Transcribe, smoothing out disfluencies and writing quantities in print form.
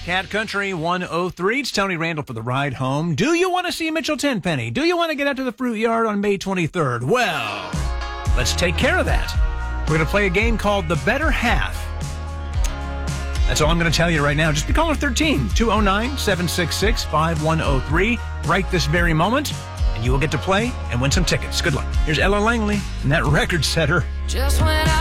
Cat Country 103. It's Tony Randall for the ride home. Do you want to see Mitchell Tenpenny? Do you want to get out to the fruit yard on May 23rd? Well, let's take care of that. We're going to play a game called The Better Half. That's all I'm going to tell you right now. Just be caller 13, 209-766-5103 right this very moment, and you will get to play and win some tickets. Good luck. Here's Ella Langley and that record setter. Just when